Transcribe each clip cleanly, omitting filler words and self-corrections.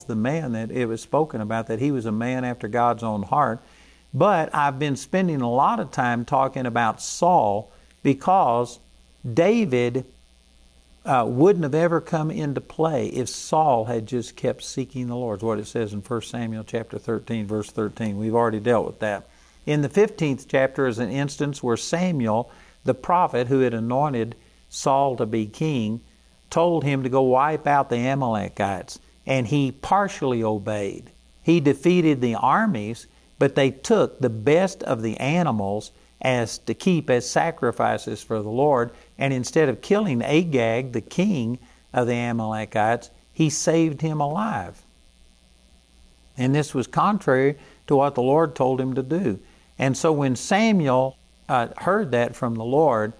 the man that it was spoken about, that he was a man after God's own heart. But I've been spending a lot of time talking about Saul because David wouldn't have ever come into play if Saul had just kept seeking the Lord. It's what it says in 1 Samuel chapter 13, verse 13. We've already dealt with that. In the 15th chapter is an instance where Samuel, the prophet who had anointed Saul to be king, told him to go wipe out the Amalekites, and he partially obeyed. He defeated the armies, but they took the best of the animals as to keep as sacrifices for the Lord, and instead of killing Agag, the king of the Amalekites, he saved him alive. And this was contrary to what the Lord told him to do. And so when Samuel heard that from the Lord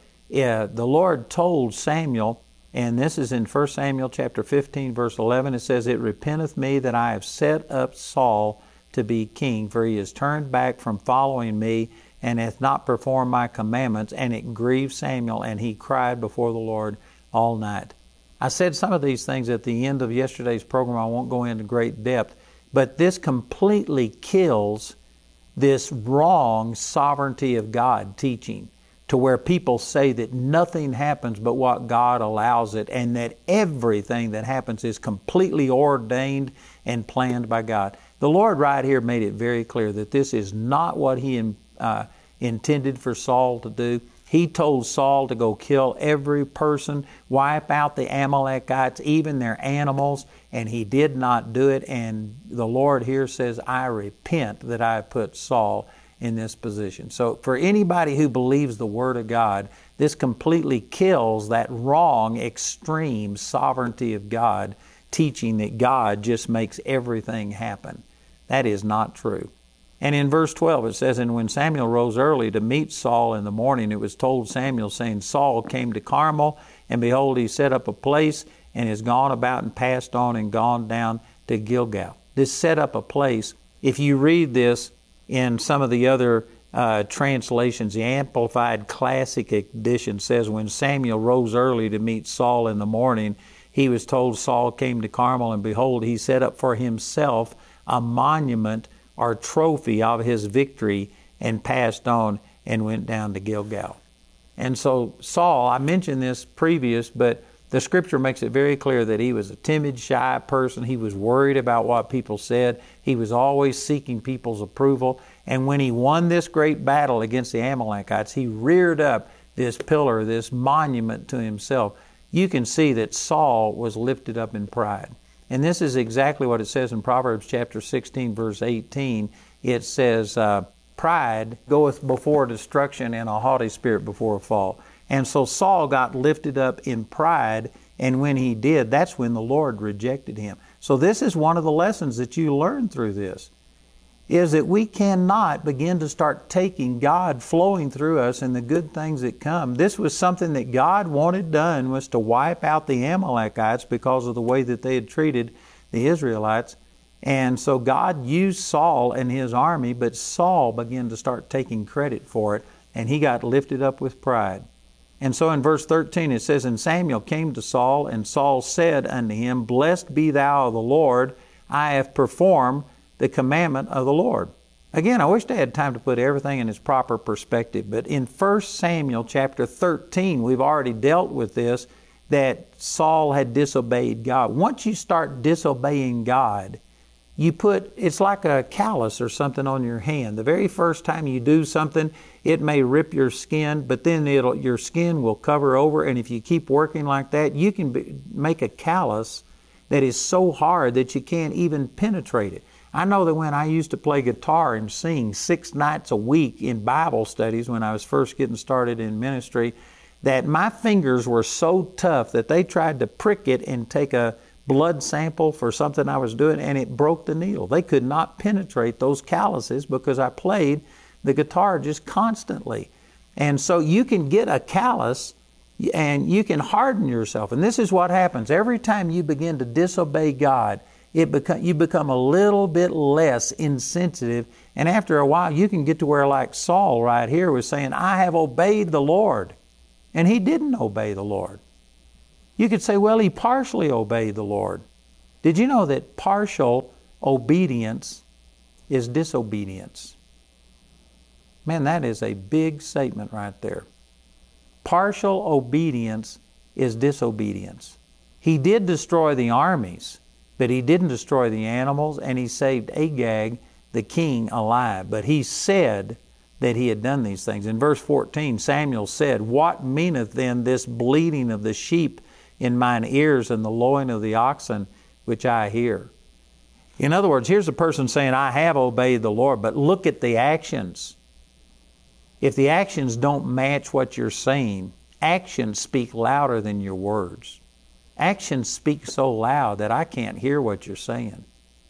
told Samuel, and this is in 1 Samuel chapter 15, verse 11, it says, "It repenteth me that I have set up Saul to be king, for he has turned back from following me, and hath not performed my commandments." And it grieved Samuel, and he cried before the Lord all night. I said some of these things at the end of yesterday's program. I won't go into great depth, but this completely kills this wrong sovereignty of God teaching, to where people say that nothing happens but what God allows it, and that everything that happens is completely ordained and planned by God. The Lord right here made it very clear that this is not what He intended for Saul to do. He told Saul to go kill every person, wipe out the Amalekites, even their animals, and he did not do it. And the Lord here says, "I repent that I put Saul in this position." So for anybody who believes the Word of God, this completely kills that wrong, extreme sovereignty of God, teaching that God just makes everything happen. That is not true. And in verse 12 it says, "And when Samuel rose early to meet Saul in the morning, it was told Samuel, saying, Saul came to Carmel, and behold, he set up a place, and is gone about and passed on and gone down to Gilgal." This set up a place, if you read this in some of the other translations, the Amplified Classic Edition says, "When Samuel rose early to meet Saul in the morning, he was told Saul came to Carmel, and behold, he set up for himself a monument or trophy of his victory, and passed on and went down to Gilgal." And so Saul, I mentioned this previous, but the Scripture makes it very clear that he was a timid, shy person. He was worried about what people said. He was always seeking people's approval. And when he won this great battle against the Amalekites, he reared up this pillar, this monument to himself. You can see that Saul was lifted up in pride. And this is exactly what it says in Proverbs chapter 16, verse 18. It says, "Pride goeth before destruction, and a haughty spirit before a fall." And so Saul got lifted up in pride, and when he did, that's when the Lord rejected him. So this is one of the lessons that you learn through this, is that we cannot begin to start taking God flowing through us and the good things that come. This was something that God wanted done, was to wipe out the Amalekites because of the way that they had treated the Israelites. And so God used Saul and his army, but Saul began to start taking credit for it, and he got lifted up with pride. And so in verse 13 it says, "And Samuel came to Saul, and Saul said unto him, Blessed be thou of the Lord, I have performed the commandment of the Lord." Again, I wish I had time to put everything in its proper perspective, but in 1 Samuel chapter 13, we've already dealt with this, that Saul had disobeyed God. Once you start disobeying God, it's like a callus or something on your hand. The very first time you do something, it may rip your skin, but then your skin will cover over, and if you keep working like that, you can make a callus that is so hard that you can't even penetrate it. I know that when I used to play guitar and sing 6 nights a week in Bible studies when I was first getting started in ministry, that my fingers were so tough that they tried to prick it and take a blood sample for something I was doing, and it broke the needle. They could not penetrate those calluses because I played the guitar just constantly. And so you can get a callus and you can harden yourself. And this is what happens. Every time you begin to disobey God, you become a little bit less insensitive. And after a while, you can get to where, like Saul right here was saying, "I have obeyed the Lord." And he didn't obey the Lord. You could say, well, he partially obeyed the Lord. Did you know that partial obedience is disobedience? Man, that is a big statement right there. Partial obedience is disobedience. He did destroy the armies, but he didn't destroy the animals, and he saved Agag, the king, alive. But he said that he had done these things. In verse 14, Samuel said, "What meaneth then this bleating of the sheep in mine ears and the lowing of the oxen which I hear?" In other words, here's a person saying, I have obeyed the Lord, but look at the actions. If the actions don't match what you're saying, actions speak louder than your words. Actions speak so loud that I can't hear what you're saying.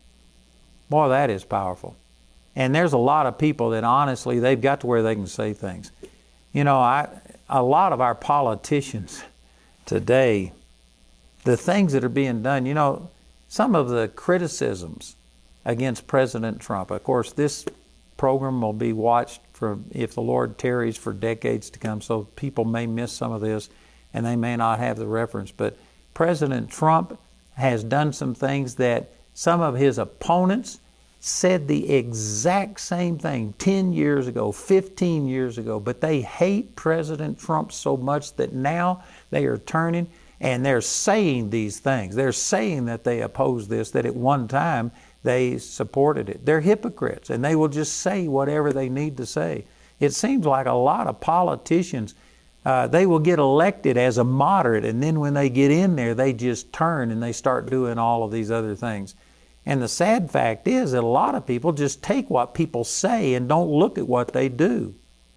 Boy, that is powerful. And there's a lot of people that honestly, they've got to where they can say things. You know, a lot of our politicians today, the things that are being done, you know, some of the criticisms against President Trump. Of course, this program will be watched for, if the Lord tarries, for decades to come, so people may miss some of this and they may not have the reference. But President Trump has done some things that some of his opponents said the exact same thing 10 years ago, 15 years ago, but they hate President Trump so much that now they are turning and they're saying these things. They're saying that they oppose this, that at one time they supported it. They're hypocrites, and they will just say whatever they need to say. It seems like a lot of politicians, they will get elected as a moderate, and then when they get in there, they just turn and they start doing all of these other things. And the sad fact is that a lot of people just take what people say and don't look at what they do.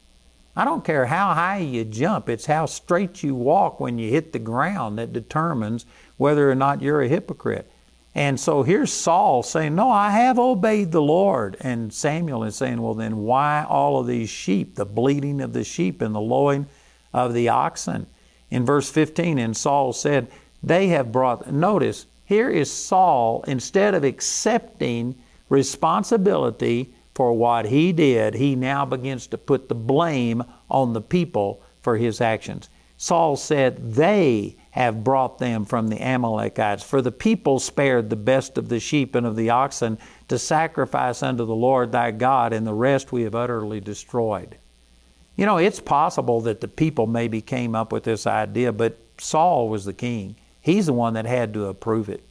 I don't care how high you jump, it's how straight you walk when you hit the ground that determines whether or not you're a hypocrite. And so here's Saul saying, no, I have obeyed the Lord. And Samuel is saying, well, then why all of these sheep, the bleating of the sheep and the lowing of the oxen? In verse 15, and Saul said, they have brought, notice, here is Saul, instead of accepting responsibility for what he did, he now begins to put the blame on the people for his actions. Saul said, they have brought them from the Amalekites, for the people spared the best of the sheep and of the oxen to sacrifice unto the Lord thy God, and the rest we have utterly destroyed. You know, it's possible that the people maybe came up with this idea, but Saul was the king. He's the one that had to approve it.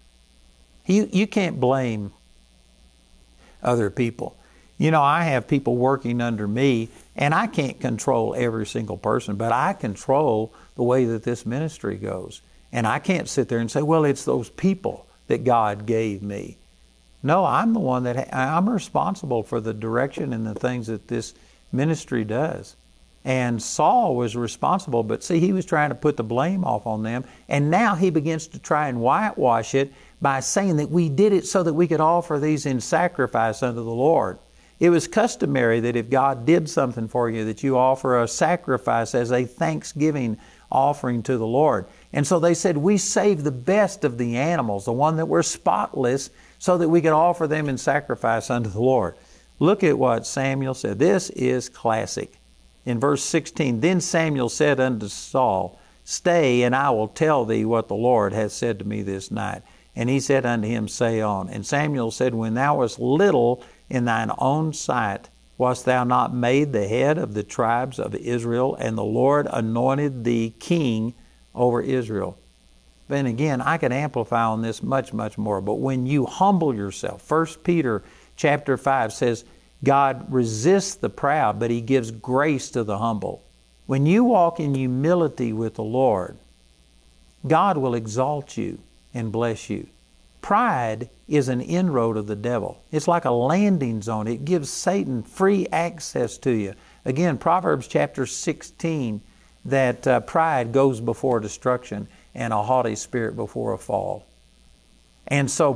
You can't blame other people. You know, I have people working under me, and I can't control every single person, but I control the way that this ministry goes. And I can't sit there and say, well, it's those people that God gave me. No, I'm the one I'm responsible for the direction and the things that this ministry does. And Saul was responsible, but see, he was trying to put the blame off on them, and now he begins to try and whitewash it by saying that we did it so that we could offer these in sacrifice unto the Lord. It was customary that if God did something for you, that you offer a sacrifice as a thanksgiving offering to the Lord. And so they said, we saved the best of the animals, the one that were spotless, so that we could offer them in sacrifice unto the Lord. Look at what Samuel said. This is classic. In verse 16, then Samuel said unto Saul, stay, and I will tell thee what the Lord hath said to me this night. And he said unto him, say on. And Samuel said, when thou wast little in thine own sight, wast thou not made the head of the tribes of Israel, and the Lord anointed thee king over Israel? Then again, I could amplify on this much, much more. But when you humble yourself, 1 Peter chapter 5 says, God resists the proud, but He gives grace to the humble. When you walk in humility with the Lord, God will exalt you and bless you. Pride is an inroad of the devil. It's like a landing zone. It gives Satan free access to you. Again, Proverbs chapter 16, that pride goes before destruction and a haughty spirit before a fall. And so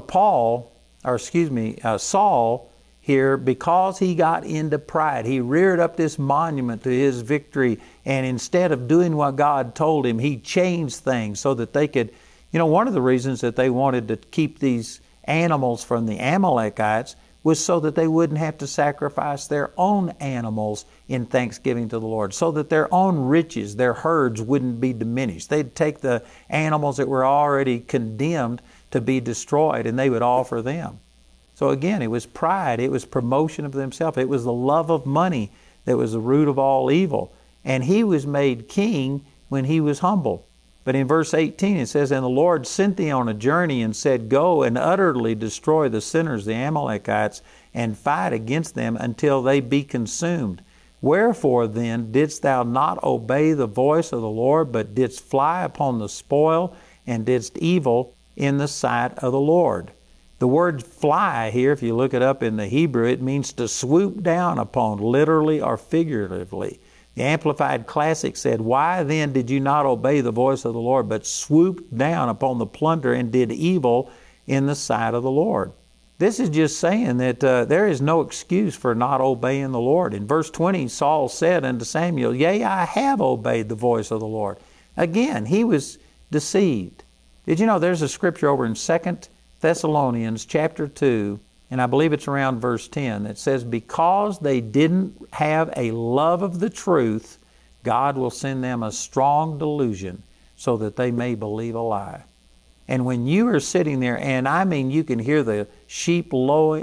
Saul here, because he got into pride, he reared up this monument to his victory, and instead of doing what God told him, he changed things so that they could, you know, one of the reasons that they wanted to keep these animals from the Amalekites was so that they wouldn't have to sacrifice their own animals in thanksgiving to the Lord, so that their own riches, their herds wouldn't be diminished. They'd take the animals that were already condemned to be destroyed, and they would offer them. So again, it was pride. It was promotion of themselves. It was the love of money that was the root of all evil. And he was made king when he was humble. But in verse 18 it says, "And the Lord sent thee on a journey and said, Go and utterly destroy the sinners, the Amalekites, and fight against them until they be consumed. Wherefore then didst thou not obey the voice of the Lord, but didst fly upon the spoil, and didst evil in the sight of the Lord?" The word fly here, if you look it up in the Hebrew, it means to swoop down upon, literally or figuratively. The Amplified Classic said, "Why then did you not obey the voice of the Lord, but swooped down upon the plunder and did evil in the sight of the Lord?" This is just saying that there is no excuse for not obeying the Lord. In verse 20, Saul said unto Samuel, "Yea, I have obeyed the voice of the Lord." Again, he was deceived. Did you know there's a scripture over in 2 Thessalonians chapter 2, and I believe it's around verse 10, that says, "Because they didn't have a love of the truth, God will send them a strong delusion so that they may believe a lie." And when you are sitting there, and I mean you can hear the sheep lowing,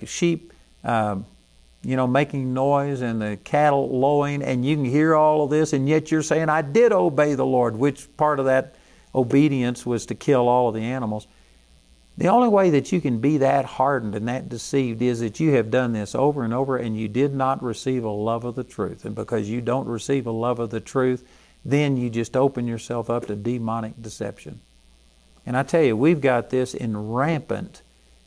making noise, and the cattle lowing, and you can hear all of this, and yet you're saying, "I did obey the Lord," which part of that obedience was to kill all of the animals. The only way that you can be that hardened and that deceived is that you have done this over and over and you did not receive a love of the truth. And because you don't receive a love of the truth, then you just open yourself up to demonic deception. And I tell you, we've got this in rampant,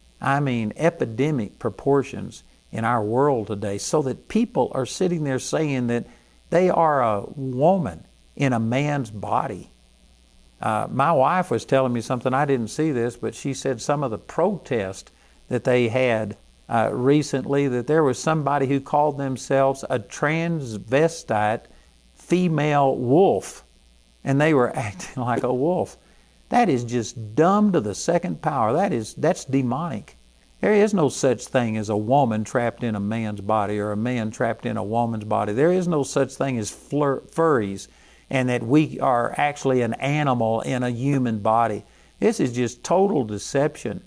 epidemic proportions in our world today, so that people are sitting there saying that they are a woman in a man's body. My wife was telling me something, I didn't see this, but she said some of the protest that they had recently, that there was somebody who called themselves a transvestite female wolf, and they were acting like a wolf. That is just dumb to the second power. That's demonic. There is no such thing as a woman trapped in a man's body or a man trapped in a woman's body. There is no such thing as furries, and that we are actually an animal in a human body. This is just total deception.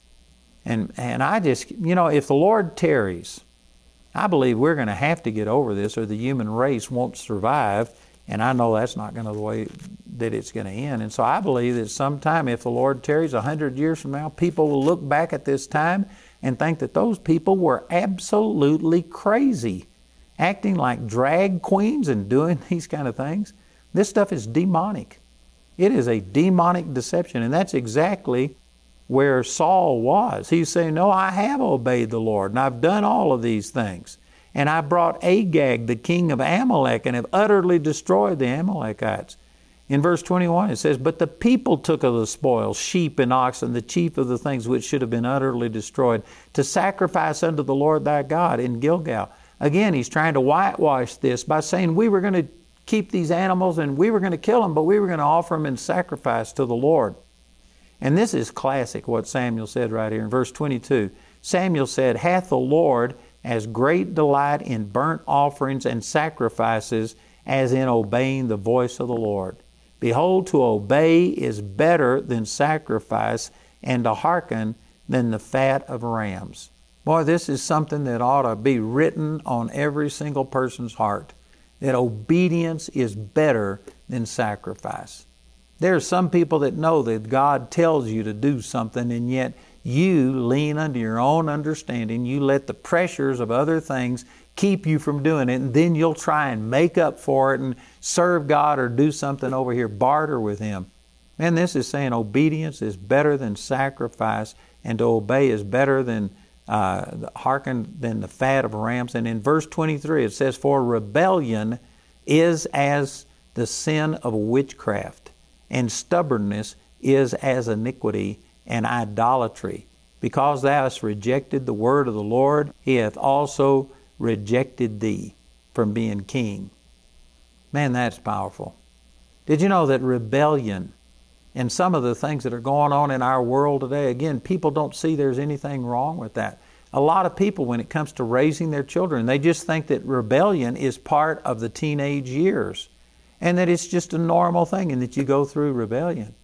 And I just, if the Lord tarries, I believe we're going to have to get over this or the human race won't survive. And I know that's not going to be the way that it's going to end. And so I believe that sometime, if the Lord tarries 100 years from now, people will look back at this time and think that those people were absolutely crazy, acting like drag queens and doing these kind of things. This stuff is demonic. It is a demonic deception, and that's exactly where Saul was. He's saying, "No, I have obeyed the Lord, and I've done all of these things. And I brought Agag, the king of Amalek, and have utterly destroyed the Amalekites." In verse 21 it says, "But the people took of the spoil, sheep and oxen, the chief of the things which should have been utterly destroyed, to sacrifice unto the Lord thy God in Gilgal." Again, he's trying to whitewash this by saying we were going to keep these animals and we were going to kill them, but we were going to offer them in sacrifice to the Lord. And this is classic, what Samuel said right here in verse 22. Samuel said, "Hath the Lord as great delight in burnt offerings and sacrifices as in obeying the voice of the Lord? Behold, to obey is better than sacrifice, and to hearken than the fat of rams." Boy, this is something that ought to be written on every single person's heart, that obedience is better than sacrifice. There are some people that know that God tells you to do something, and yet you lean unto your own understanding. You let the pressures of other things keep you from doing it, and then you'll try and make up for it and serve God or do something over here, barter with Him. And this is saying obedience is better than sacrifice, and to obey is better than hearken than the fat of rams. And in verse 23 it says, "For rebellion is as the sin of witchcraft, and stubbornness is as iniquity and idolatry. Because thou hast rejected the word of the Lord, He hath also rejected thee from being king." Man, that's powerful. Did you know that rebellion and some of the things that are going on in our world today, again, people don't see there's anything wrong with that. A lot of people, when it comes to raising their children, they just think that rebellion is part of the teenage years and that it's just a normal thing and that you go through rebellion.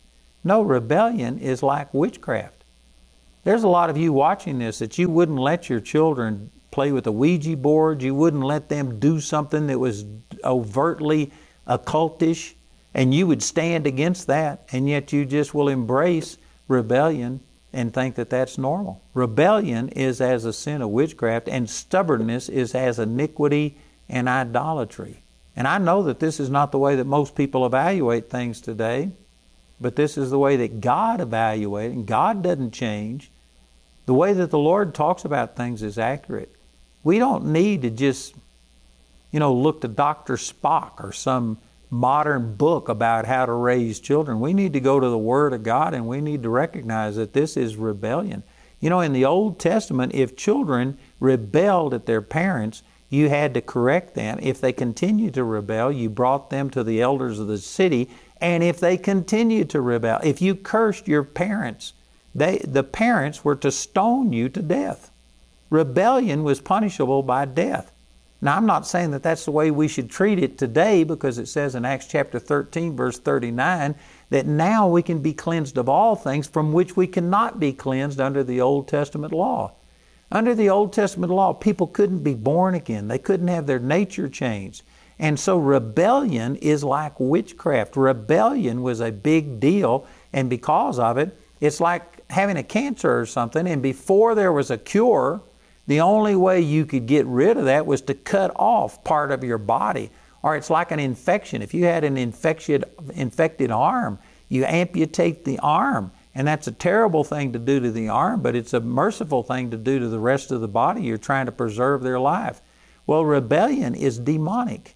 No, rebellion is like witchcraft. There's a lot of you watching this that you wouldn't let your children play with a Ouija board. You wouldn't let them do something that was overtly occultish, and you would stand against that, and yet you just will embrace rebellion and think that that's normal. Rebellion is as a sin of witchcraft, and stubbornness is as iniquity and idolatry. And I know that this is not the way that most people evaluate things today, but this is the way that God evaluates, and God doesn't change. The way that the Lord talks about things is accurate. We don't need to just, look to Dr. Spock or some modern book about how to raise children. We need to go to the Word of God, and we need to recognize that this is rebellion. In the Old Testament, if children rebelled at their parents, you had to correct them. If they continued to rebel, you brought them to the elders of the city. And if they continued to rebel, if you cursed your parents, the parents were to stone you to death. Rebellion was punishable by death. Now, I'm not saying that that's the way we should treat it today, because it says in Acts chapter 13, verse 39, that now we can be cleansed of all things from which we cannot be cleansed under the Old Testament law. Under the Old Testament law, people couldn't be born again. They couldn't have their nature changed. And so rebellion is like witchcraft. Rebellion was a big deal, and because of it, it's like having a cancer or something, and before there was a cure, the only way you could get rid of that was to cut off part of your body. Or it's like an infection. If you had an infected arm, you amputate the arm. And that's a terrible thing to do to the arm, but it's a merciful thing to do to the rest of the body. You're trying to preserve their life. Well, rebellion is demonic.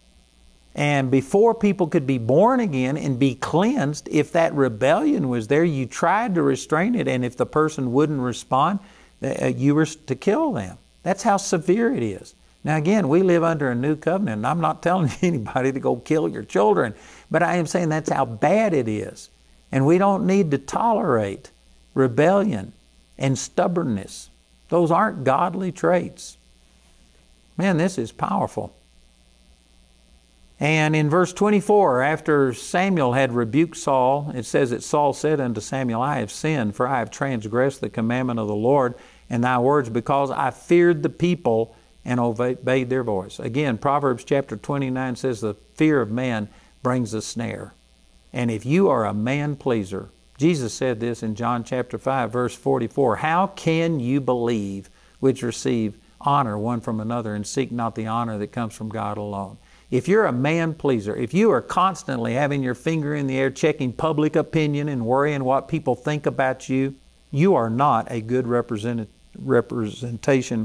And before people could be born again and be cleansed, if that rebellion was there, you tried to restrain it, and if the person wouldn't respond, you were to kill them. That's how severe it is. Now again, we live under a new covenant, and I'm not telling anybody to go kill your children, but I am saying that's how bad it is. And we don't need to tolerate rebellion and stubbornness. Those aren't godly traits. Man, this is powerful. And in verse 24, after Samuel had rebuked Saul, it says that Saul said unto Samuel, I have sinned, for I have transgressed the commandment of the Lord and thy words, because I feared the people and obeyed their voice. Again, Proverbs chapter 29 says the fear of man brings a snare. And if you are a man pleaser, Jesus said this in John chapter 5, verse 44, how can you believe which receive honor one from another and seek not the honor that comes from God alone? If you're a man pleaser, if you are constantly having your finger in the air, checking public opinion and worrying what people think about you, you are not a good representation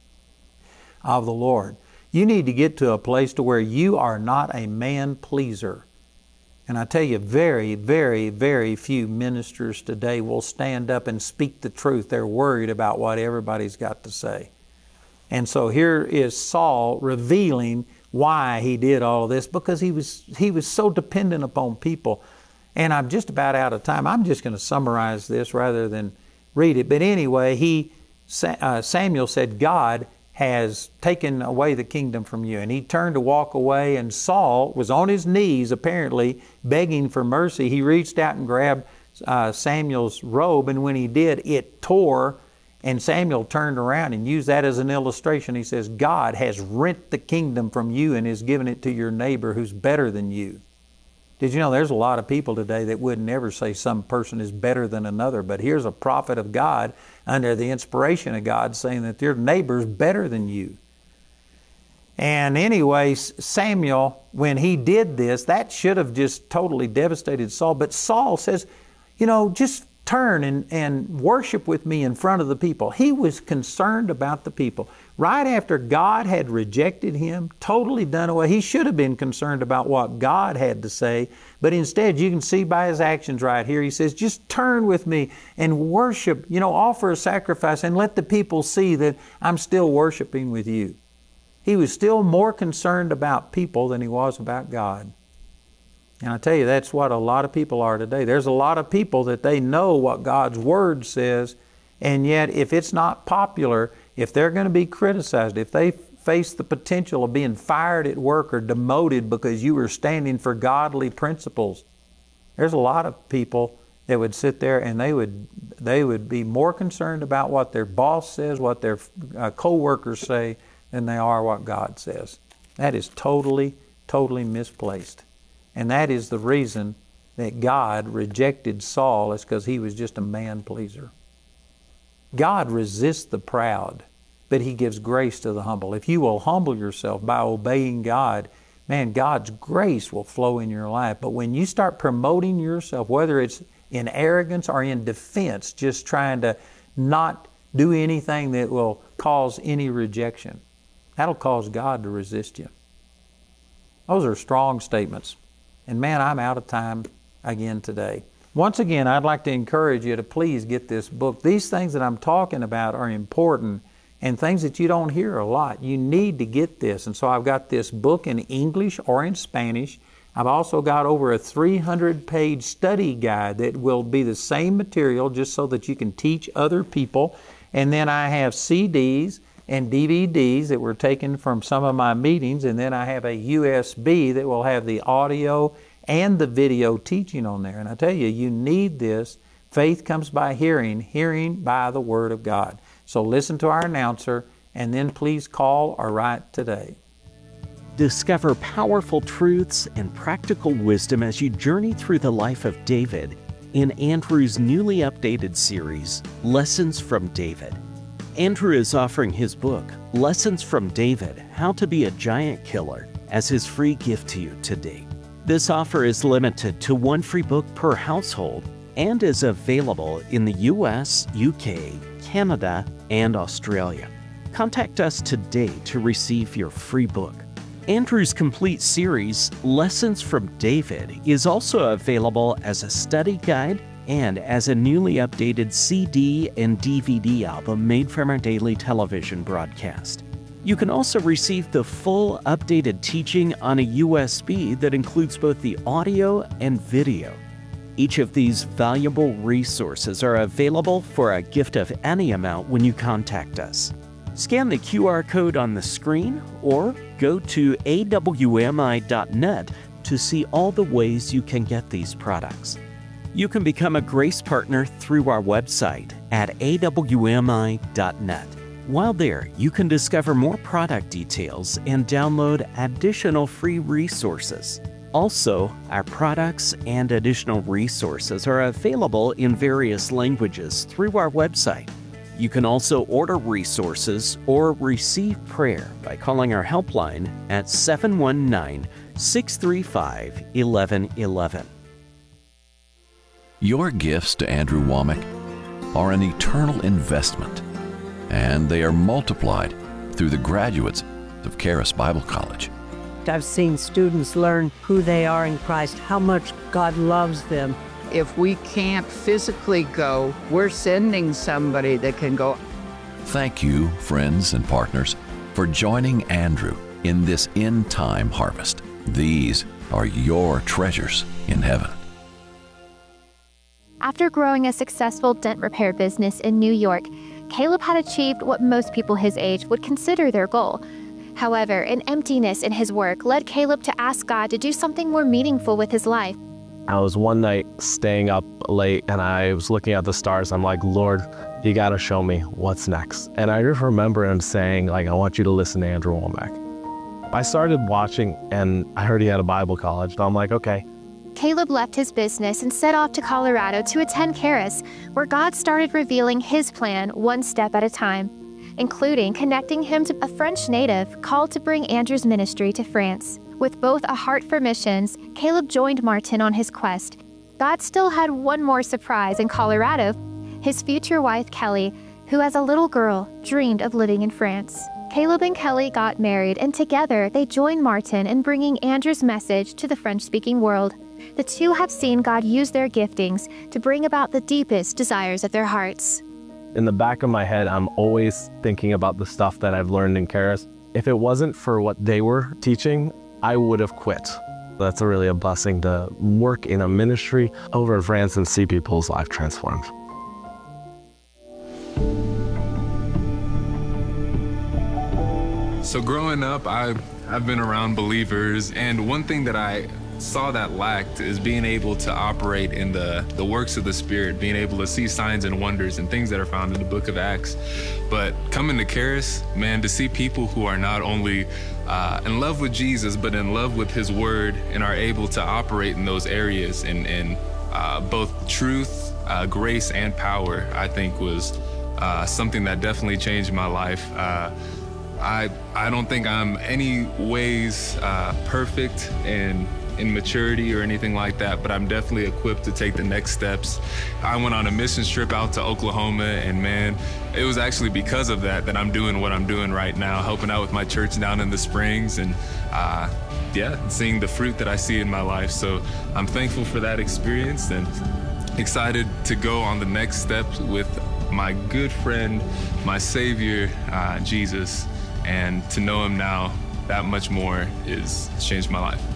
of the Lord. You need to get to a place to where you are not a man pleaser. And I tell you, very, very, very few ministers today will stand up and speak the truth. They're worried about what everybody's got to say. And so here is Saul revealing why he did all of this, because he was so dependent upon people. And I'm just about out of time. I'm just going to summarize this rather than read it. But anyway, Samuel said, God has taken away the kingdom from you. And he turned to walk away, and Saul was on his knees, apparently, begging for mercy. He reached out and grabbed Samuel's robe, and when he did, it tore, and Samuel turned around and used that as an illustration. He says, God has rent the kingdom from you and has given it to your neighbor who's better than you. Did you know there's a lot of people today that would never say some person is better than another, but here's a prophet of God under the inspiration of God saying that your neighbor's better than you. And anyway, Samuel, when he did this, that should have just totally devastated Saul. But Saul says, just turn and worship with me in front of the people. He was concerned about the people. Right after God had rejected him, totally done away, he should have been concerned about what God had to say. But instead, you can see by his actions right here, he says, just turn with me and worship, offer a sacrifice and let the people see that I'm still worshiping with you. He was still more concerned about people than he was about God. And I tell you, that's what a lot of people are today. There's a lot of people that they know what God's Word says, and yet if it's not popular, if they're going to be criticized, if they face the potential of being fired at work or demoted because you were standing for godly principles, there's a lot of people that would sit there and they would be more concerned about what their boss says, what their co-workers say, than they are what God says. That is totally, totally misplaced. And that is the reason that God rejected Saul, is because he was just a man pleaser. God resists the proud, but He gives grace to the humble. If you will humble yourself by obeying God, man, God's grace will flow in your life. But when you start promoting yourself, whether it's in arrogance or in defense, just trying to not do anything that will cause any rejection, that'll cause God to resist you. Those are strong statements. And man, I'm out of time again today. Once again, I'd like to encourage you to please get this book. These things that I'm talking about are important and things that you don't hear a lot. You need to get this. And so I've got this book in English or in Spanish. I've also got over a 300-page study guide that will be the same material just so that you can teach other people. And then I have CDs and DVDs that were taken from some of my meetings. And then I have a USB that will have the audio and the video teaching on there. And I tell you, you need this. Faith comes by hearing, hearing by the Word of God. So listen to our announcer, and then please call or write today. Discover powerful truths and practical wisdom as you journey through the life of David in Andrew's newly updated series, Lessons from David. Andrew is offering his book, Lessons from David, How to Be a Giant Killer, as his free gift to you today. This offer is limited to one free book per household and is available in the US, UK, Canada, and Australia. Contact us today to receive your free book. Andrew's complete series, Lessons from David, is also available as a study guide and as a newly updated CD and DVD album made from our daily television broadcast. You can also receive the full updated teaching on a USB that includes both the audio and video. Each of these valuable resources are available for a gift of any amount when you contact us. Scan the QR code on the screen or go to awmi.net to see all the ways you can get these products. You can become a Grace Partner through our website at awmi.net. While there, you can discover more product details and download additional free resources. Also, our products and additional resources are available in various languages through our website. You can also order resources or receive prayer by calling our helpline at 719-635-1111. Your gifts to Andrew Wommack are an eternal investment, and they are multiplied through the graduates of Charis Bible College. I've seen students learn who they are in Christ, how much God loves them. If we can't physically go, we're sending somebody that can go. Thank you, friends and partners, for joining Andrew in this end-time harvest. These are your treasures in heaven. After growing a successful dent repair business in New York, Caleb had achieved what most people his age would consider their goal. However, an emptiness in his work led Caleb to ask God to do something more meaningful with his life. I was one night staying up late and I was looking at the stars. I'm like, Lord, you got to show me what's next. And I just remember him saying, I want you to listen to Andrew Wommack. I started watching and I heard he had a Bible college. So I'm like, okay. Caleb left his business and set off to Colorado to attend Charis, where God started revealing His plan one step at a time, including connecting him to a French native called to bring Andrew's ministry to France. With both a heart for missions, Caleb joined Martin on his quest. God still had one more surprise in Colorado. His future wife, Kelly, who as a little girl dreamed of living in France. Caleb and Kelly got married, and together they joined Martin in bringing Andrew's message to the French-speaking world. The two have seen God use their giftings to bring about the deepest desires of their hearts. In the back of my head, I'm always thinking about the stuff that I've learned in Charis. If it wasn't for what they were teaching, I would have quit. That's really a blessing to work in a ministry over in France and see people's life transformed. So growing up, I've been around believers, and one thing that I saw that lacked is being able to operate in the works of the Spirit, being able to see signs and wonders and things that are found in the book of Acts. But coming to Charis, man, to see people who are not only in love with Jesus, but in love with his word and are able to operate in those areas in both truth, grace, and power, I think was something that definitely changed my life. I don't think I'm any ways perfect in maturity or anything like that, but I'm definitely equipped to take the next steps. I went on a missions trip out to Oklahoma, and man, it was actually because of that I'm doing what I'm doing right now, helping out with my church down in the Springs, and seeing the fruit that I see in my life. So I'm thankful for that experience and excited to go on the next steps with my good friend, my Savior, Jesus, and to know him now that much more has changed my life.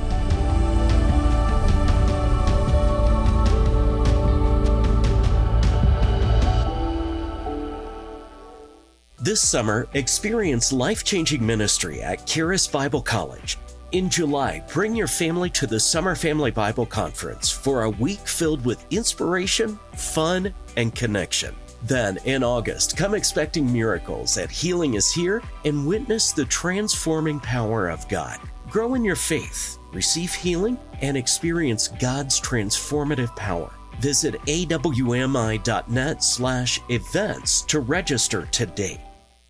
This summer, experience life-changing ministry at Charis Bible College. In July, bring your family to the Summer Family Bible Conference for a week filled with inspiration, fun, and connection. Then, in August, come expecting miracles at Healing is Here and witness the transforming power of God. Grow in your faith, receive healing, and experience God's transformative power. Visit awmi.net/events to register today.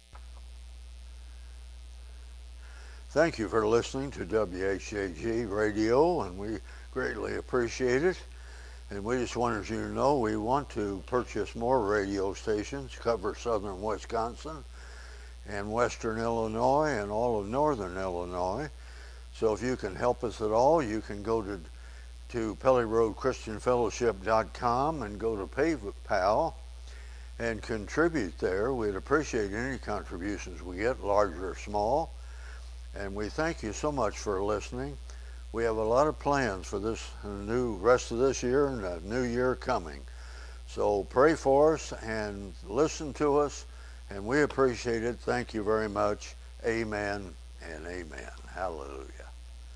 Thank you for listening to WHAG Radio, and we greatly appreciate it. And we just wanted you to know we want to purchase more radio stations, cover southern Wisconsin and western Illinois and all of northern Illinois. So if you can help us at all, you can go to PellyRoadChristianFellowship.com and go to PayPal and contribute there. We'd appreciate any contributions we get, large or small. And we thank you so much for listening. We have a lot of plans for this new rest of this year and a new year coming. So pray for us and listen to us, and we appreciate it. Thank you very much. Amen and amen. Hallelujah.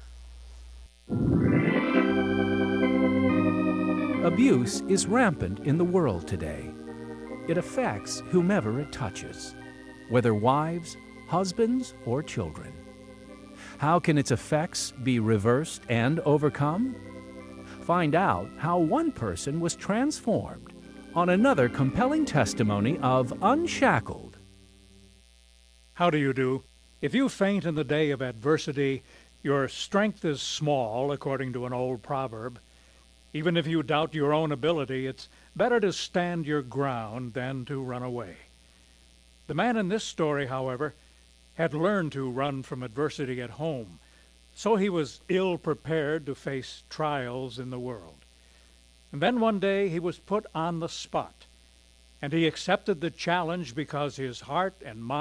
Abuse is rampant in the world today. It affects whomever it touches, whether wives, husbands, or children. How can its effects be reversed and overcome? Find out how one person was transformed on another compelling testimony of Unshackled. How do you do? If you faint in the day of adversity, your strength is small, according to an old proverb. Even if you doubt your own ability, it's better to stand your ground than to run away. The man in this story, however, had learned to run from adversity at home, so he was ill-prepared to face trials in the world. And then one day he was put on the spot, and he accepted the challenge because his heart and mind